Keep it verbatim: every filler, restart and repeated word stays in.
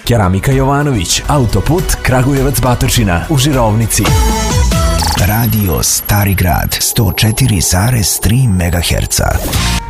Keramika Jovanović, autoput Kragujevac Batočina u Žirovnici. Radio Stari Grad sto četiri zarez tri megaherca.